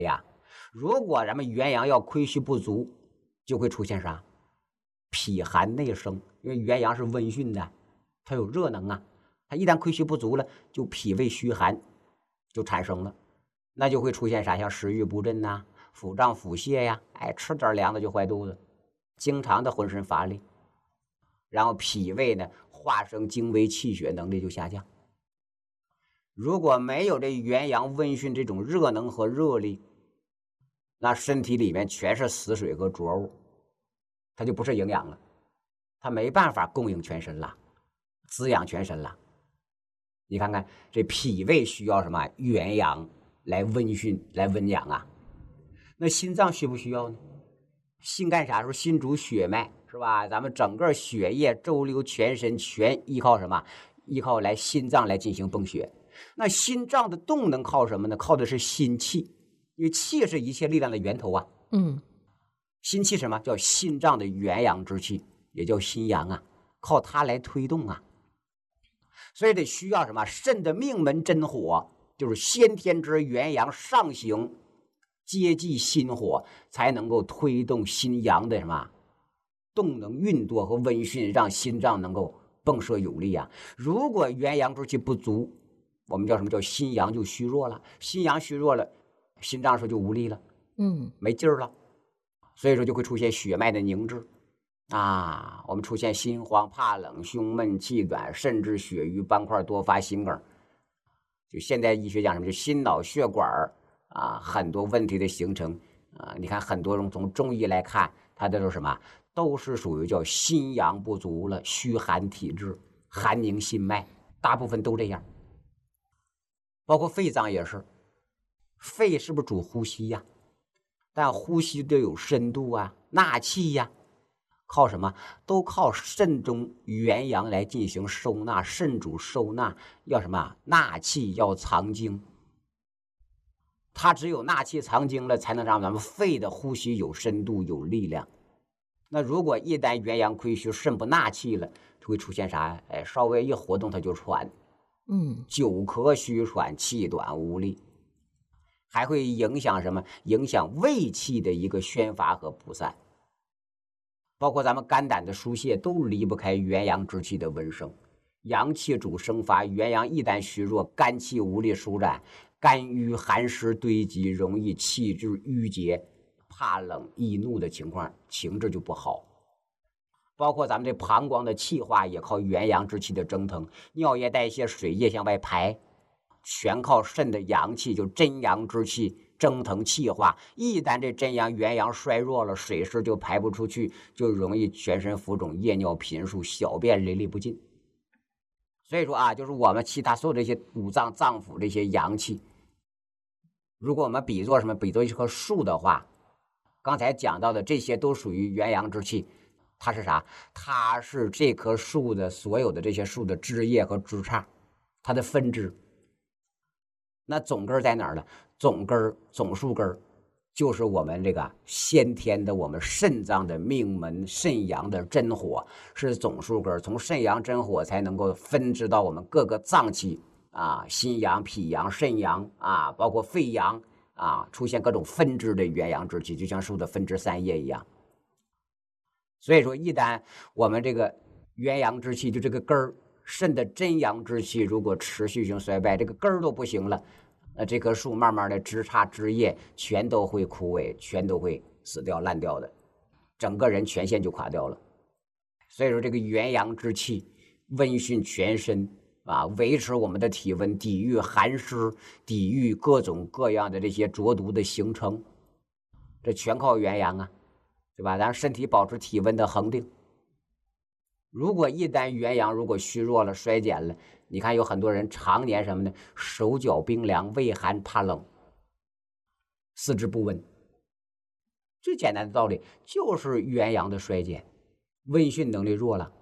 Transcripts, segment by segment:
呀。如果咱们元阳要亏虚不足，就会出现啥？脾寒内生，因为元阳是温煦的，它有热能啊。它一旦亏虚不足了，就脾胃虚寒就产生了，那就会出现啥？像食欲不振呐、腹胀腹泻呀，吃点凉的就坏肚子，经常的浑身乏力，然后脾胃呢化生精微气血能力就下降。如果没有这元阳温煦这种热能和热力，那身体里面全是死水和浊物，它就不是营养了，它没办法供应全身了，滋养全身了。你看看这脾胃需要什么元阳来温煦来温养啊？那心脏需不需要呢？心干啥？说心主血脉是吧？咱们整个血液周流全身全依靠什么？依靠来心脏来进行泵血。那心脏的动能靠什么呢？靠的是心气，因为气是一切力量的源头啊。心气什么叫心脏的元阳之气，也叫心阳啊，靠它来推动啊。所以得需要什么？肾的命门真火，就是先天之元阳上行，接济心火，才能够推动心阳的什么动能运作和温煦，让心脏能够迸射有力啊。如果元阳之气不足，我们叫什么？叫心阳就虚弱了。心阳虚弱了，心脏说就无力了，没劲儿了，所以说就会出现血脉的凝滞啊。我们出现心慌、怕冷、胸闷、气短，甚至血瘀斑块多发、心梗。就现代医学讲什么？就心脑血管啊，很多问题的形成啊。你看很多人从中医来看，它这都是什么？都是属于叫心阳不足了，虚寒体质，寒凝心脉，大部分都这样。包括肺脏也是，肺是不是主呼吸呀？但呼吸得有深度啊，纳气呀，靠什么？都靠肾中元阳来进行收纳。肾主收纳，要什么？纳气，要藏精。它只有纳气藏精了，才能让咱们肺的呼吸有深度、有力量。那如果一旦元阳亏虚，肾不纳气了，就会出现啥？稍微一活动它就喘。久咳虚喘，气短无力，还会影响什么？影响胃气的一个宣发和布散。包括咱们肝胆的疏泄都离不开元阳之气的温生。阳气主生发，元阳一旦虚弱，肝气无力舒展，肝郁寒湿堆积，容易气滞郁结，怕冷易怒的情况，情志就不好。包括咱们这膀胱的气化也靠元阳之气的蒸腾，尿液代谢水液向外排，全靠肾的阳气，就真阳之气蒸腾气化。一旦这真阳元阳衰弱了，水湿就排不出去，就容易全身浮肿、夜尿频数、小便淋漓不尽。所以说啊，就是我们其他所有这些五脏脏腑这些阳气，如果我们比作什么？比作一棵树的话，刚才讲到的这些都属于元阳之气。它是啥？它是这棵树的所有的这些树的枝叶和枝杈，它的分支。那总根在哪儿呢？总根、总树根就是我们这个先天的我们肾脏的命门肾阳的真火，是总树根。从肾阳真火才能够分支到我们各个脏器啊，心阳、脾阳、肾阳啊，包括肺阳啊，出现各种分支的元阳之气，就像树的分支散叶一样。所以说，一旦我们这个元阳之气，就这个根儿，肾的真阳之气，如果持续性衰败，这个根儿都不行了，那这棵树慢慢的枝杈枝叶全都会枯萎，全都会死掉烂掉的，整个人全线就垮掉了。所以说，这个元阳之气温煦全身啊，维持我们的体温，抵御寒湿，抵御各种各样的这些浊毒的形成，这全靠元阳啊。对吧？咱身体保持体温的恒定。如果一旦元阳如果虚弱了、衰减了，你看有很多人常年什么呢？手脚冰凉、畏寒怕冷、四肢不温。最简单的道理就是元阳的衰减，温煦能力弱了。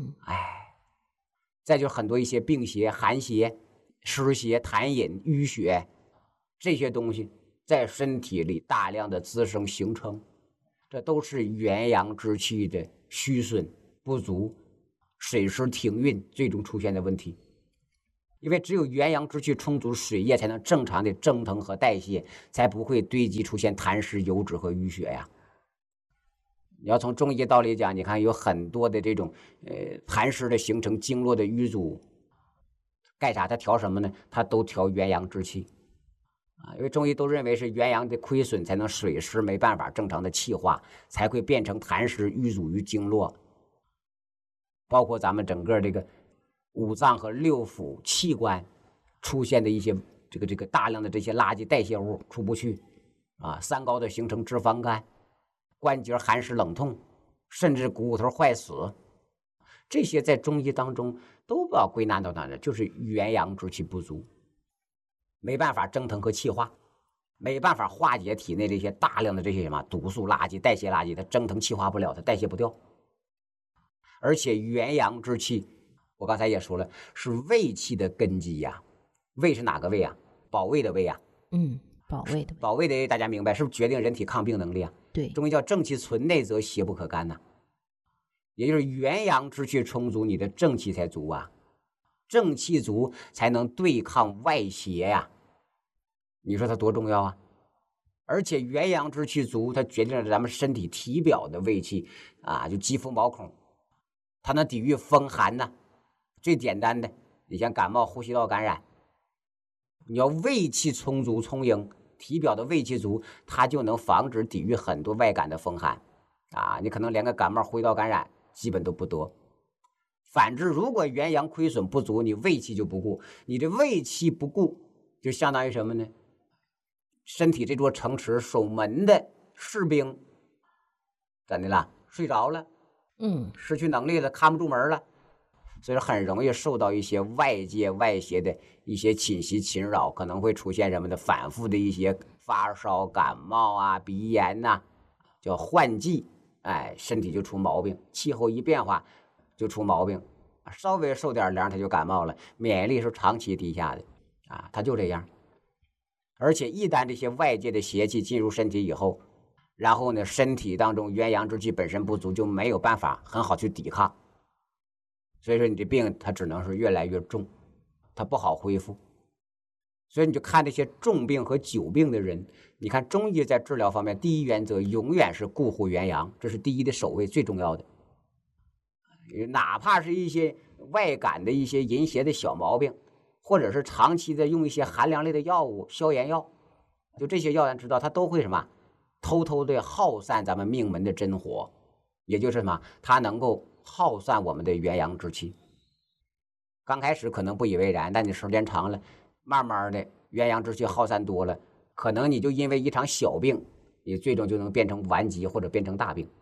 再就是很多一些病邪、寒邪、湿邪、痰饮、淤血这些东西在身体里大量的滋生形成。这都是元阳之气的虚损不足、水湿停运最终出现的问题。 因为只有元阳之气充足，水液才能正常的蒸腾和代谢，才不会堆积出现痰湿、油脂和淤血呀。你要从中医道理讲，你看有很多的这种痰湿的形成、经络的淤阻，干啥？它调什么呢？它都调元阳之气啊，因为中医都认为是元阳的亏损，才能水湿没办法正常的气化，才会变成痰湿淤阻于经络，包括咱们整个这个五脏和六腑器官出现的一些这个大量的这些垃圾代谢物出不去啊，三高的形成脂肪肝，关节寒湿冷痛，甚至骨头坏死，这些在中医当中都要归纳到哪呢？就是元阳之气不足，没办法蒸腾和气化，没办法化解体内这些大量的这些什么毒素垃圾、代谢垃圾，它蒸腾气化不了，它代谢不掉。而且元阳之气，我刚才也说了，是胃气的根基呀。胃是哪个胃啊？保卫的胃啊。 保卫的胃。 保卫的胃大家明白，是不是决定人体抗病能力啊？ 对， 中医叫正气存内则邪不可干呐。也就是元阳之气充足，你的正气才足啊，正气足才能对抗外邪呀。你说它多重要啊？而且元阳之气足，它决定了咱们身体体表的胃气啊，就肌肤毛孔，它能抵御风寒呐。最简单的，你像感冒、呼吸道感染，你要胃气充足充盈，体表的胃气足，它就能防止抵御很多外感的风寒啊。你可能连个感冒、呼吸道感染基本都不得。反之，如果元阳亏损不足，你胃气就不顾，你这胃气不顾，就相当于什么呢？身体这座城池守门的士兵怎的了？睡着了，失去能力了，看不住门了，所以说很容易受到一些外界外邪的一些侵袭侵扰，可能会出现什么的反复的一些发烧、感冒啊、鼻炎呐，叫换季，身体就出毛病，气候一变化就出毛病，稍微受点凉他就感冒了，免疫力是长期低下的啊，他就这样。而且一旦这些外界的邪气进入身体以后，然后呢，身体当中元阳之气本身不足，就没有办法很好去抵抗，所以说你这病它只能是越来越重，它不好恢复。所以你就看这些重病和久病的人，你看中医在治疗方面，第一原则永远是固护元阳，这是第一的首位，最重要的。哪怕是一些外感的一些淫邪的小毛病，或者是长期的用一些寒凉类的药物、消炎药，就这些药咱知道，它都会什么？偷偷的耗散咱们命门的真火，也就是什么？它能够耗散我们的元阳之气。刚开始可能不以为然，但你时间长了，慢慢的元阳之气耗散多了，可能你就因为一场小病，你最终就能变成顽疾或者变成大病。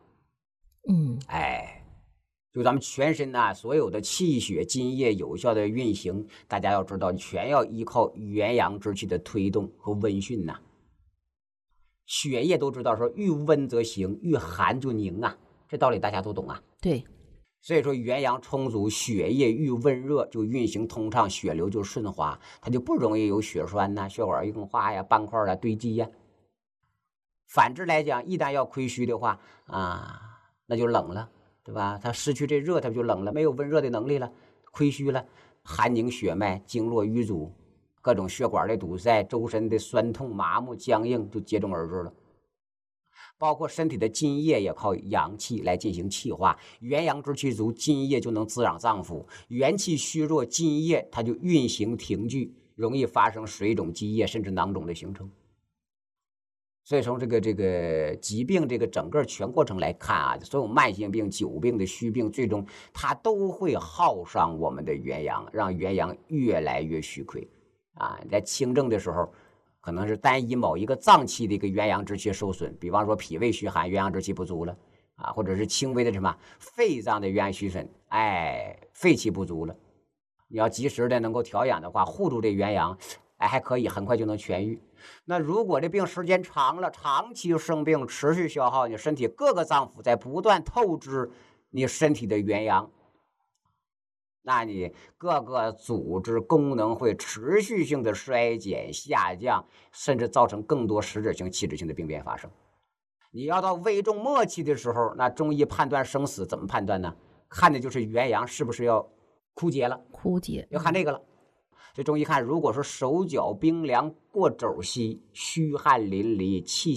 就咱们全身啊，所有的气血津液有效的运行，大家要知道，全要依靠元阳之气的推动和温煦呐。血液都知道说，遇温则行，遇寒就凝啊，这道理大家都懂啊。 对， 所以说元阳充足，血液遇温热就运行通畅，血流就顺滑，它就不容易有血栓呐、血管硬化呀、斑块啊堆积呀。反之来讲，一旦要亏虚的话啊，那就冷了。对吧？它失去这热，它就冷了，没有温热的能力了，亏虚了，寒凝血脉，经络淤阻，各种血管的堵塞，周身的酸痛、麻木、僵硬就接踵而至了。包括身体的津液也靠阳气来进行气化，元阳之气足，津液就能滋养脏腑；元气虚弱，津液它就运行停聚，容易发生水肿、积液甚至囊肿的形成。所以从这个疾病这个整个全过程来看啊，所有慢性病、久病的虚病，最终它都会耗伤我们的元阳，让元阳越来越虚亏啊。在轻症的时候，可能是单一某一个脏器的一个元阳之气受损，比方说脾胃虚寒，元阳之气不足了啊，或者是轻微的什么肺脏的元阳虚损，肺气不足了，你要及时的能够调养的话，护住这元阳，还可以很快就能痊愈。那如果这病时间长了，长期生病，持续消耗你身体各个脏腑，在不断透支你身体的元阳，那你各个组织功能会持续性的衰减下降，甚至造成更多实质性、器质性的病变发生。你要到危重末期的时候，那中医判断生死怎么判断呢？看的就是元阳是不是要枯竭了， 枯竭要看这个了。 这中医看，如果说手脚冰凉过肘膝，虚汗淋漓，气